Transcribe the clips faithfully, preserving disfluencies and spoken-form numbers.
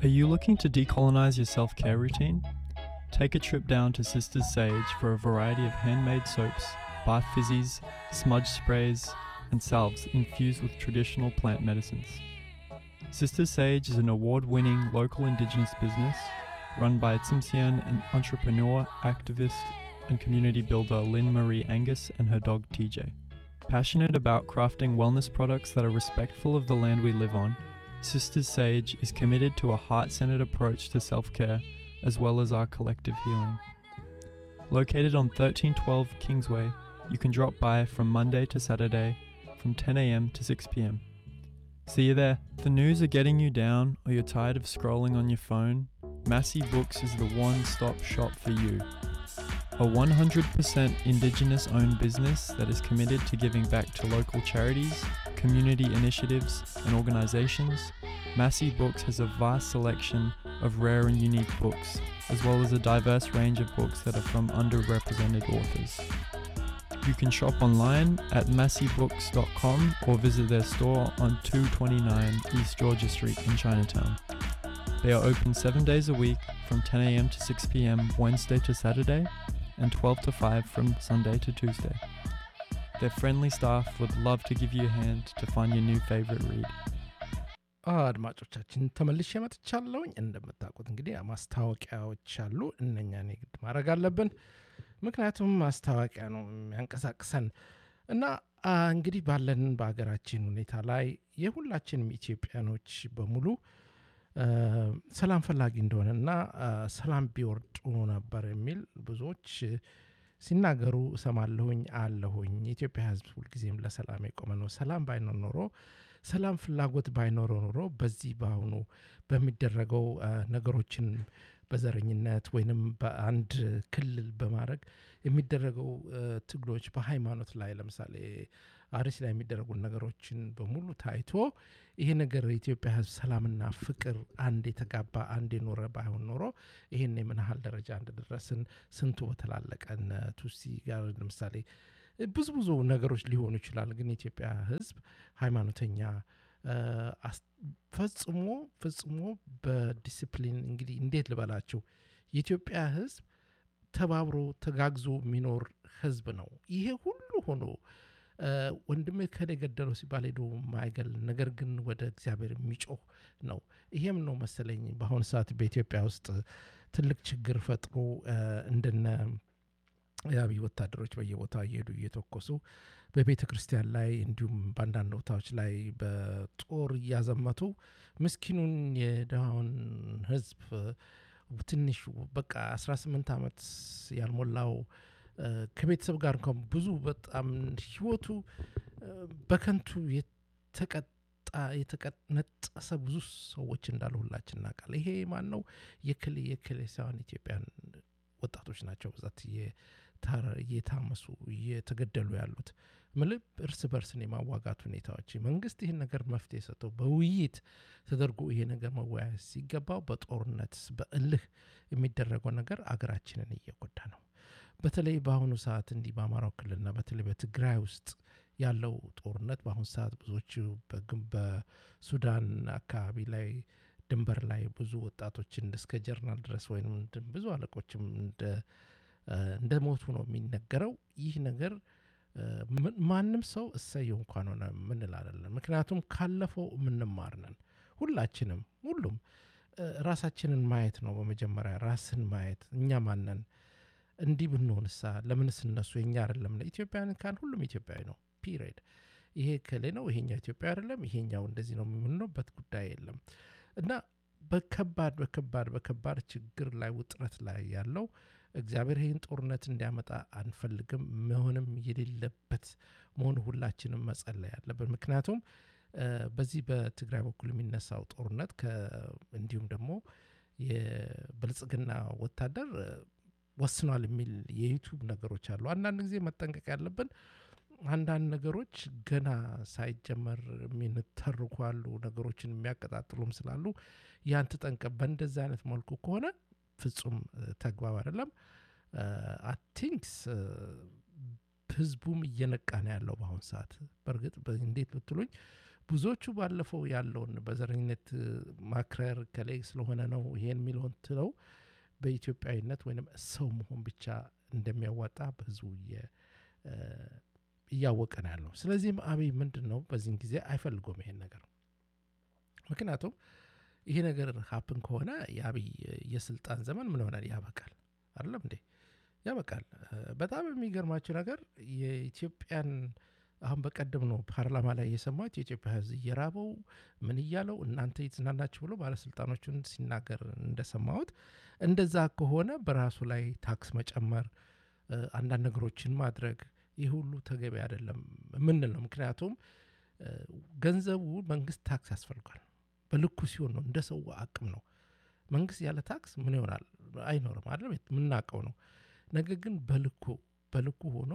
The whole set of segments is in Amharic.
Are you looking to decolonize your self-care routine? Take a trip down to Sisters Sage for a variety of handmade soaps, bath fizzies, smudge sprays, and salves infused with traditional plant medicines. Sisters Sage is an award-winning local indigenous business run by Tsimshian and entrepreneur, activist, and community builder Lynn Marie Angus and her dog T J. Passionate about crafting wellness products that are respectful of the land we live on, Sisters Sage is committed to a heart-centered approach to self-care as well as our collective healing. Located on thirteen twelve Kingsway, you can drop by from Monday to Saturday from ten a.m. to six p.m. See you there. If the news are getting you down or you're tired of scrolling on your phone, Massey Books is the one-stop shop for you. A one hundred percent Indigenous owned business that is committed to giving back to local charities, community initiatives, and organizations, Massey Books has a vast selection of rare and unique books, as well as a diverse range of books that are from underrepresented authors. You can shop online at massey books dot com or visit their store on two twenty-nine East Georgia Street in Chinatown. They are open seven days a week from ten a.m. to six p.m. Wednesday to Saturday and twelve to five from Sunday to Tuesday. Their friendly staff would love to give you a hand to find your new favorite read. አድማጮቻችን ተመልሼ መጥቻለሁኝ። እንደምታውቁት እንግዲህ ማስታወቂያዎች አሉ። እነኛን ግድ ማድረግ አለብን፣ ምክንያቱም ማስታወቂያ ነው የሚያንቀሳቅሰን እና እንግዲህ ባለን በአገራችን ሁኔታ ላይ የሁላችንም ኢትዮጵያኖች በሙሉ ሰላም ፈላጊ እንደሆነና ሰላም ቢወርድ ነበር የሚል ብዙዎች ሲናገሩ ሰማለሁኝ አለሁኝ። የኢትዮጵያ ሕዝብ ሁልጊዜም ለሰላም የቆመ ነው። ሰላም ባይኖር ኖሮ ሰላም ፍላጎት ባይኖር ኖሮ በዚህ ባሁኑ በሚደረገው ነገሮችን በዘረኝነት ወይንም በአንድ ክልል በማድረግ የሚደረገው ትግሎች በሃይማኖት ላይ ለምሳሌ አርሲ ላይ የሚደረጉ ነገሮችን በሙሉ ታይቶ ይሄ ነገር የኢትዮጵያ ሕዝብ ሰላምና ፍቅር አንድ የተጋባ አንድ የኖረ ባይሆን ኖሮ ይሄን ምን ያህል ደረጃ እንደደረስን ስንቱ በተላለቀን ቱሲ ጋር ለምሳሌ ብዙ ብዙ ነገሮች ሊሆኑ ይችላል። ግን የኢትዮጵያ ሕዝብ ሃይማኖተኛ ፈጽሞ ፈጽሞ በዲሲፕሊን እንግዲህ እንዴት ልበላችሁ የኢትዮጵያ ሕዝብ ተባብሮ ተጋግዞ የሚኖር ሕዝብ ነው። ይሄ ሁሉ ሆኖ ወንድሜ ከደገደለው ሲባል ሄዶ ማይገል ነገር ግን ወደ እግዚአብሔር የሚጮህ ነው። ይሄም ነው መሰለኝ በአሁኑ ሰዓት በኢትዮጵያ ውስጥ ትልቅ ችግር ፈጥሮ እንደነ የአብይ ወታደሮች በየቦታው እየሄዱ እየተኮሱ በቤተ ክርስቲያን ላይ እንዲሁም በአንዳንድ ቦታዎች ላይ በጦር እያዘመቱ ምስኪኑን የደሃውን ሕዝብ ትንሽ በቃ አስራ ስምንት ዓመት ያልሞላው ከቤተሰብ ጋር እንኳን ብዙ በጣም ህይወቱ በከንቱ የተቀጣ የተቀነጠሰ ብዙ ሰዎች እንዳሉ ሁላችን እናውቃለን። ይሄ ማን ነው? የክል የክል ሳይሆን ኢትዮጵያን ወጣቶች ናቸው በዛት እየታመሱ እየተገደሉ ያሉት። ምልብ እርስ በርስን የማዋጋት ሁኔታዎች መንግስት ይህን ነገር መፍትሄ ሰጥቶ በውይይት ተደርጎ ይሄ ነገር መወያየት ሲገባው በጦርነት በእልህ የሚደረገው ነገር አገራችንን እየጎዳ ነው። በተለይ በአሁኑ ሰዓት እንዲህ በአማራው ክልልና በተለይ በትግራይ ውስጥ ያለው ጦርነት በአሁኑ ሰዓት ብዙዎቹ በሱዳን አካባቢ ላይ ድንበር ላይ ብዙ ወጣቶችን እስከ ጀርናል ድረስ ወይም ብዙ አለቆችም እንደ እንደ ሞቱ ነው የሚነገረው። ይህ ነገር ማንም ሰው እሰየው እንኳን ሆነ ምን እንላለን? ምክንያቱም ካለፈው የምንማር ነን ሁላችንም። ሁሉም ራሳችንን ማየት ነው በመጀመሪያ ራስን ማየት። እኛ ማነን? እንዲህ ብንሆንሳ ለምንስ እነሱ የኛ አይደለም? ኢትዮጵያን ካን ሁሉም ኢትዮጵያዊ ነው ፒሪድ። ይሄ ከሌ ነው ይሄኛው ኢትዮጵያ አይደለም ይሄኛው እንደዚህ ነው የምንሆንበት ጉዳይ የለም። እና በከባድ በከባድ በከባድ ችግር ላይ ውጥረት ላይ ያለው እግዚአብሔር ይህን ጦርነት እንዲያመጣ አንፈልግም። መሆንም የሌለበት መሆኑ ሁላችንም መጸለይ ያለብን። ምክንያቱም በዚህ በትግራይ በኩል የሚነሳው ጦርነት እንዲሁም ደግሞ የብልጽግና ወታደር ወስኗል የሚል የዩቲዩብ ነገሮች አሉ። አንዳንድ ጊዜ መጠንቀቅ ያለብን አንዳንድ ነገሮች ገና ሳይጀመር የሚንተርኩ አሉ ነገሮችን የሚያቀጣጥሉም ስላሉ ያን ተጠንቀቅ። በእንደዚህ አይነት መልኩ ከሆነ ፍጹም ተግባብ አይደለም። አይ ቲንክስ ህዝቡም እየነቃ ነው ያለው በአሁን ሰዓት። በእርግጥ እንዴት ብትሉኝ ብዙዎቹ ባለፈው ያለውን በዘረኝነት ማክረር ከላይ ስለሆነ ነው ይሄን የሚለውን ትለው በኢትዮጵያዊነት ወይንም ሰው መሆን ብቻ እንደሚያዋጣ በህዝቡ እያወቀ ነው ያለው። ስለዚህም አብይ ምንድን ነው በዚህን ጊዜ አይፈልጎም ይሄን ነገር። ምክንያቱም ይሄ ነገር ሀፕን ከሆነ የአብይ የስልጣን ዘመን ምን ሆናል? ያበቃል አይደለም እንዴ? ያበቃል። በጣም የሚገርማቸው ነገር የኢትዮጵያን አሁን በቀደም ነው ፓርላማ ላይ የሰማሁት የኢትዮጵያ ህዝብ እየራበው ምን እያለው እናንተ የተዝናናችሁ ብሎ ባለስልጣኖቹን ሲናገር እንደሰማሁት፣ እንደዛ ከሆነ በራሱ ላይ ታክስ መጨመር፣ አንዳንድ ነገሮችን ማድረግ ይህ ሁሉ ተገቢ አይደለም ምንል ነው። ምክንያቱም ገንዘቡ መንግስት ታክስ ያስፈልጋል። በልኩ ሲሆን ነው፣ እንደ ሰው አቅም ነው። መንግስት ያለ ታክስ ምን ይሆናል? አይኖርም አይደል? የምናውቀው ነው። ነገር ግን በልኩ በልኩ ሆኖ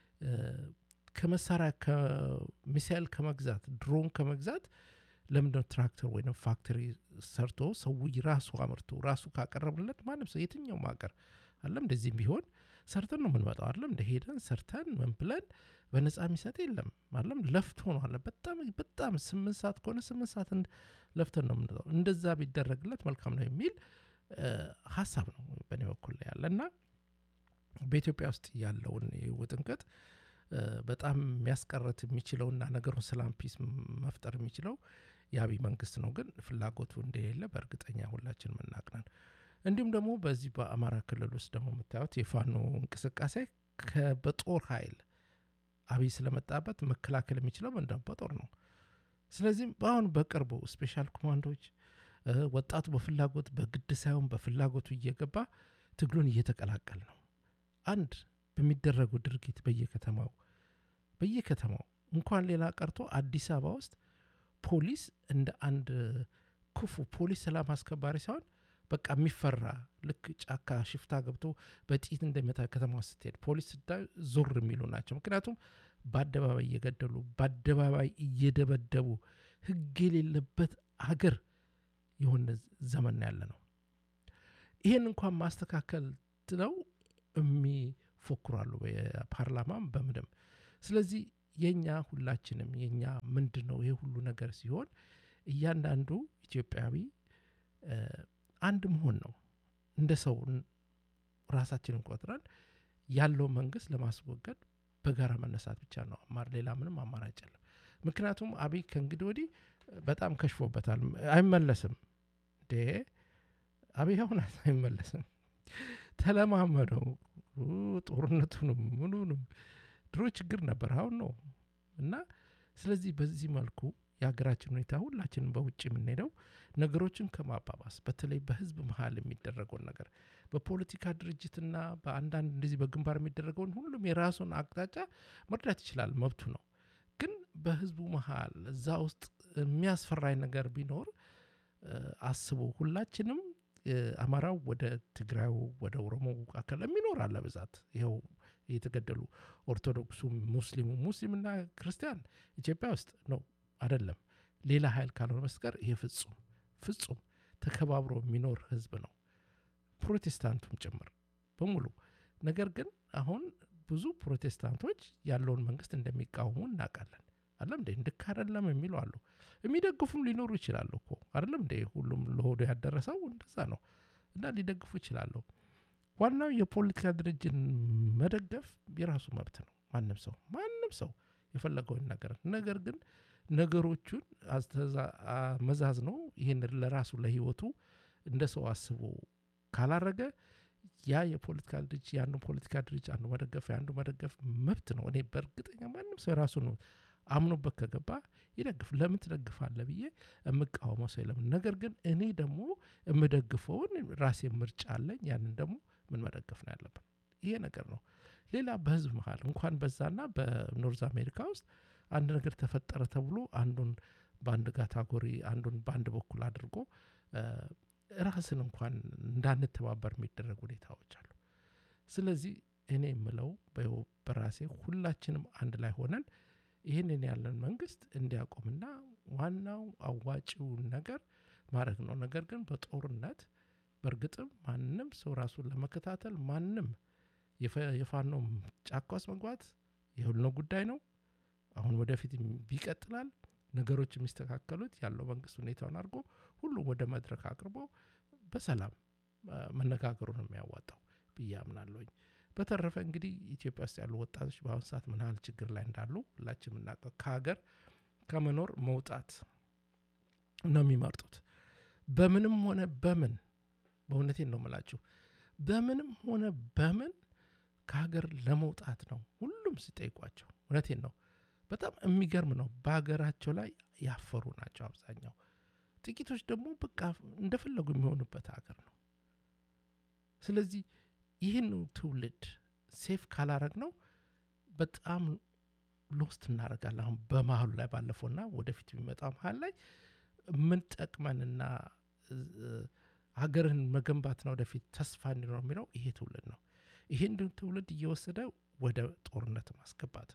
ከመሳሪያ ከሚሳኤል ከመግዛት ድሮን ከመግዛት ለምንድነው ትራክተር ወይም ፋክተሪ ሰርቶ ሰው ራሱ አምርቶ ራሱ ካቀረብለት ማንም ሰው የትኛውም ሀገር አለም እንደዚህም ቢሆን ሰርተን ነው የምንመጣው አይደለም? እንደ ሄደን ሰርተን ምን ብለን በነፃ የሚሰጥ የለም አይደለም? ለፍቶ ነው አለ በጣም በጣም ስምንት ሰዓት ከሆነ ስምንት ሰዓት ለፍተን ነው የምንመጣው። እንደዛ ቢደረግለት መልካም ነው የሚል ሀሳብ ነው በእኔ በኩል ያለና በኢትዮጵያ ውስጥ ያለውን ውጥንቅጥ በጣም የሚያስቀረት የሚችለውና ነገሩን ሰላም ፒስ መፍጠር የሚችለው የአብይ መንግስት ነው። ግን ፍላጎቱ እንደሌለ በእርግጠኛ ሁላችን ምናቅናል። እንዲሁም ደግሞ በዚህ በአማራ ክልል ውስጥ ደግሞ የምታዩት የፋኖ እንቅስቃሴ በጦር ኃይል አብይ ስለመጣበት መከላከል የሚችለው ምንድነው? በጦር ነው። ስለዚህም በአሁን በቅርቡ ስፔሻል ኮማንዶች ወጣቱ በፍላጎት በግድ ሳይሆን በፍላጎቱ እየገባ ትግሉን እየተቀላቀል ነው። አንድ በሚደረጉ ድርጊት በየከተማው በየከተማው እንኳን ሌላ ቀርቶ አዲስ አበባ ውስጥ ፖሊስ እንደ አንድ ክፉ ፖሊስ ሰላም አስከባሪ ሳይሆን በቃ የሚፈራ ልክ ጫካ ሽፍታ ገብቶ በጥይት እንደሚመታ ከተማ ውስጥ ስትሄድ ፖሊስ ስታይ ዞር የሚሉ ናቸው። ምክንያቱም በአደባባይ እየገደሉ በአደባባይ እየደበደቡ ህግ የሌለበት አገር የሆነ ዘመን ያለ ነው። ይሄን እንኳን ማስተካከል ነው የሚፎክራሉ በፓርላማም በምድም። ስለዚህ የኛ ሁላችንም የኛ ምንድነው ይሄ ሁሉ ነገር ሲሆን እያንዳንዱ ኢትዮጵያዊ አንድ መሆን ነው። እንደ ሰው ራሳችንን ቆጥረን ያለው መንግስት ለማስወገድ በጋራ መነሳት ብቻ ነው። አማር ሌላ ምንም አማራጭ የለም። ምክንያቱም አብይ ከእንግዲህ ወዲህ በጣም ከሽፎበታል። አይመለስም ደ አብይ አሁን አይመለስም። ተለማመደው ጦርነቱንም ምኑንም። ድሮ ችግር ነበር አሁን ነው እና ስለዚህ በዚህ መልኩ የሀገራችን ሁኔታ ሁላችንም በውጭ የምንሄደው ነገሮችን ከማባባስ በተለይ በህዝብ መሀል የሚደረገውን ነገር በፖለቲካ ድርጅትና በአንዳንድ እንደዚህ በግንባር የሚደረገውን ሁሉም የራሱን አቅጣጫ መርዳት ይችላል፣ መብቱ ነው። ግን በህዝቡ መሀል እዛ ውስጥ የሚያስፈራኝ ነገር ቢኖር አስቡ። ሁላችንም አማራው ወደ ትግራዩ ወደ ኦሮሞ አካል የሚኖር አለ ብዛት ይኸው የተገደሉ ኦርቶዶክሱ ሙስሊሙ ሙስሊምና ክርስቲያን ኢትዮጵያ ውስጥ ነው አይደለም ሌላ ኃይል ካልሆነ መስቀር ይሄ ፍጹም ፍጹም ተከባብሮ የሚኖር ህዝብ ነው፣ ፕሮቴስታንቱም ጭምር በሙሉ። ነገር ግን አሁን ብዙ ፕሮቴስታንቶች ያለውን መንግስት እንደሚቃወሙ እናውቃለን። አይደለም እንዴ? እንድክ አይደለም የሚሉ አሉ። የሚደግፉም ሊኖሩ ይችላሉ እኮ አይደለም እንዴ? ሁሉም ለሆዱ ያደረሰው እንደዛ ነው እና ሊደግፉ ይችላሉ። ዋናው የፖለቲካ ድርጅት መደገፍ የራሱ መብት ነው። ማንም ሰው ማንም ሰው የፈለገውን ነገር ነገር ግን ነገሮቹን መዛዝ ነው። ይሄን ለራሱ ለህይወቱ እንደ ሰው አስቦ ካላረገ ያ የፖለቲካ ድርጅት ያንዱ ፖለቲካ ድርጅት አንዱ መደገፍ ያንዱ መደገፍ መብት ነው። እኔ በእርግጠኛ ማንም ሰው ራሱ ነው አምኖበት ከገባ ይደግፍ። ለምን ትደግፋለህ ብዬ የምቃወመው ሰው የለም። ነገር ግን እኔ ደግሞ የምደግፈውን ራሴ ምርጫ አለኝ። ያንን ደግሞ ምን መደገፍ ነው ያለብን ይሄ ነገር ነው። ሌላ በህዝብ መሃል እንኳን በዛና በኖርዝ አሜሪካ ውስጥ አንድ ነገር ተፈጠረ ተብሎ አንዱን በአንድ ካታጎሪ አንዱን በአንድ በኩል አድርጎ ራስን እንኳን እንዳንተባበር የሚደረግ ሁኔታዎች አሉ። ስለዚህ እኔ የምለው በራሴ ሁላችንም አንድ ላይ ሆነን ይህንን ያለን መንግስት እንዲያቆምና ዋናው አዋጪው ነገር ማድረግ ነው። ነገር ግን በጦርነት በእርግጥም ማንም ሰው ራሱን ለመከታተል ማንም የፋኖ ጫካ ውስጥ መግባት የሁሉ ጉዳይ ነው። አሁን ወደፊት ይቀጥላል። ነገሮች የሚስተካከሉት ያለው መንግስት ሁኔታውን አድርጎ ሁሉ ወደ መድረክ አቅርቦ በሰላም መነጋገሩ ነው የሚያዋጣው ብዬ አምናለሁኝ። በተረፈ እንግዲህ ኢትዮጵያ ውስጥ ያሉ ወጣቶች በአሁኑ ሰዓት ምን ያህል ችግር ላይ እንዳሉ ሁላችንም የምናውቀው፣ ከሀገር ከመኖር መውጣት ነው የሚመርጡት። በምንም ሆነ በምን በእውነቴን ነው የምላችሁ፣ በምንም ሆነ በምን ከሀገር ለመውጣት ነው ሁሉም ሲጠይቋቸው። እውነቴን ነው። በጣም የሚገርም ነው። በሀገራቸው ላይ ያፈሩ ናቸው አብዛኛው። ጥቂቶች ደግሞ በቃ እንደፈለጉ የሚሆኑበት ሀገር ነው። ስለዚህ ይህን ትውልድ ሴፍ ካላረግ ነው በጣም ሎስት እናደርጋለን። አሁን በመሀሉ ላይ ባለፈውና ወደፊት የሚመጣው መሀል ላይ ምን ጠቅመንና ሀገርን መገንባት ነው ወደፊት ተስፋ እንዲኖር የሚለው ይሄ ትውልድ ነው። ይሄን ትውልድ እየወሰደ ወደ ጦርነት ማስገባት።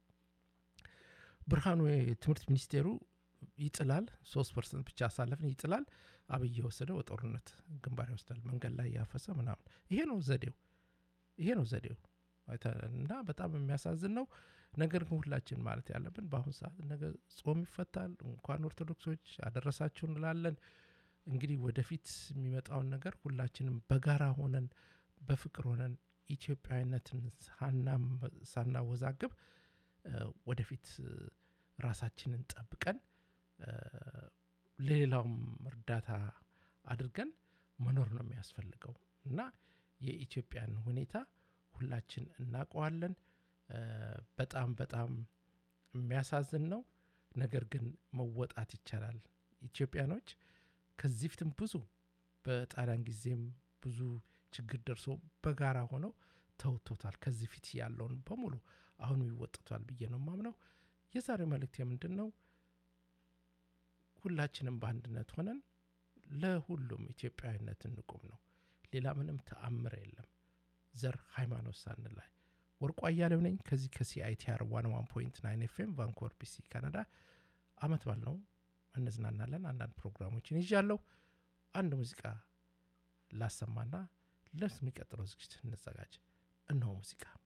ብርሃኑ የትምህርት ሚኒስቴሩ ይጥላል፣ ሶስት ፐርሰንት ብቻ አሳለፍን ይጥላል። አብይ የወሰደ ወደ ጦርነት ግንባር ይወስዳል፣ መንገድ ላይ ያፈሰ ምናምን። ይሄ ነው ዘዴው፣ ይሄ ነው ዘዴው እና በጣም የሚያሳዝን ነው። ነገር ግን ሁላችን ማለት ያለብን በአሁኑ ሰዓት ነገ ጾም ይፈታል፣ እንኳን ኦርቶዶክሶች አደረሳችሁ እንላለን። እንግዲህ ወደፊት የሚመጣውን ነገር ሁላችንም በጋራ ሆነን በፍቅር ሆነን ኢትዮጵያዊነትን ሳናወዛግብ ወደፊት ራሳችንን ጠብቀን ለሌላውም እርዳታ አድርገን መኖር ነው የሚያስፈልገው እና የኢትዮጵያን ሁኔታ ሁላችን እናውቀዋለን። በጣም በጣም የሚያሳዝን ነው። ነገር ግን መወጣት ይቻላል። ኢትዮጵያኖች ከዚህ ፊትም ብዙ በጣሊያን ጊዜም ብዙ ችግር ደርሶ በጋራ ሆነው ተውቶታል። ከዚህ ፊት ያለውን በሙሉ አሁን ይወጥቷል ብዬ ነው የማምነው። የዛሬ መልእክት ምንድን ነው? ሁላችንም በአንድነት ሆነን ለሁሉም ኢትዮጵያዊነት እንቁም ነው። ሌላ ምንም ተአምር የለም። ዘር ሃይማኖት ሳንላይ። ወርቁ አያሌው ነኝ ከዚህ ከሲአይቲአር መቶ አንድ ነጥብ ዘጠኝ ኤፍኤም ቫንኮቨር ቢሲ ካናዳ። አመት ባል ነው እንዝናናለን። አንዳንድ ፕሮግራሞችን ይዣለሁ። አንድ ሙዚቃ ላሰማና ለሚቀጥለው ዝግጅት እንዘጋጅ። እነሆ ሙዚቃ